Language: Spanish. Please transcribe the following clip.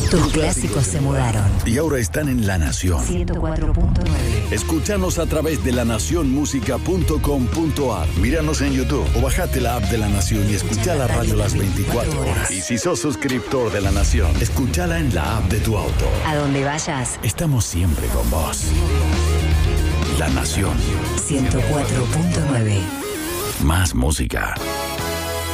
Tus clásicos se mudaron. Y ahora están en La Nación. 104.9. Escúchanos a través de lanacionmusica.com.ar. Míranos en YouTube o bajate la app de La Nación y escucha la radio las 24 horas. Y si sos suscriptor de La Nación, escúchala en la app de tu auto. A donde vayas, Estamos siempre con vos. La Nación. 104.9. Más música.